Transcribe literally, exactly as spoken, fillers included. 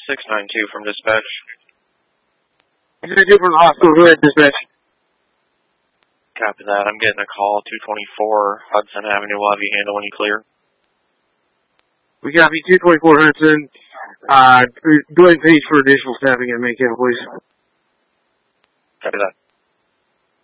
six nine two from dispatch. six nine two from the hospital. Go ahead, dispatch. Copy that. I'm getting a call, two twenty-four Hudson Avenue. We'll have you handle when you clear. We copy two twenty-four Hudson. Uh, go ahead and page for additional staffing at Mankato, please. Copy that.